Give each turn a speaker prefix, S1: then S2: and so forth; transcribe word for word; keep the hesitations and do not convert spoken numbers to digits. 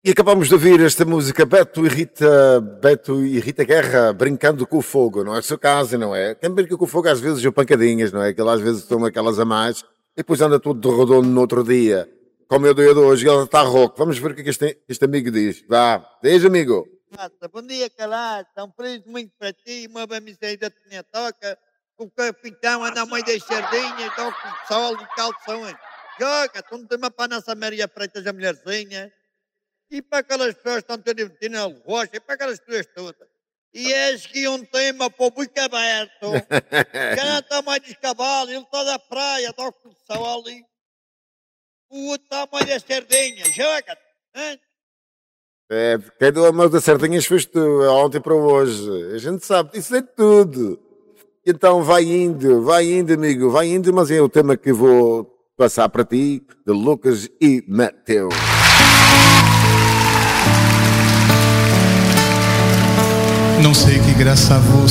S1: E acabamos de ouvir esta música Beto e Rita, Beto e Rita Guerra brincando com o fogo, não é o seu caso, não é? Quem brinca com o fogo às vezes deu pancadinhas, não é? Que ele às vezes toma aquelas a mais e depois anda tudo de redondo no outro dia. Como eu dia de hoje e ele está rouco. Vamos ver o que é que este, este amigo diz. Vá, diz amigo.
S2: Bom dia, calado. São feliz muito para ti. Uma bamiseira da minha toca. O capitão anda a meio das sardinhas, óculos de sol e calções. Joga, tu não tem uma pá nessa Maria Freitas, a mulherzinha. E para aquelas pessoas que estão todas metidas na rocha, e para aquelas pessoas todas. E és que um tema para o bico aberto. Já não está mais de cavalo, ele está da praia, de óculos de sol e o outro está a meio das sardinhas. Joga, hein?
S1: É, quem deu a mão das sardinhas foste tu, ontem para hoje. A gente sabe, isso é tudo. Então vai indo, vai indo, amigo, vai indo, mas é o tema que vou passar para ti, de Lucas e Mateus.
S3: Não sei que graça você